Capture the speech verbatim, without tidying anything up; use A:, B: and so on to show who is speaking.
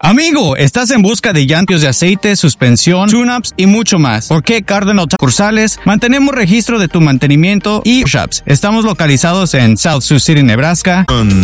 A: Amigo, estás en busca de llantas de aceite, suspensión, tune-ups y mucho más. ¿Por qué Cardinal Cursales? Mantenemos registro de tu mantenimiento y shops. Estamos localizados en South Sioux City, Nebraska.